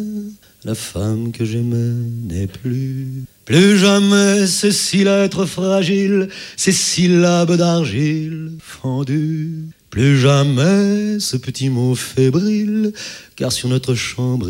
La femme que j'aimais n'est plus. Plus jamais ces 6 lettres fragiles, ces syllabes d'argile fendues. Plus jamais ce petit mot fébrile, car sur notre chambre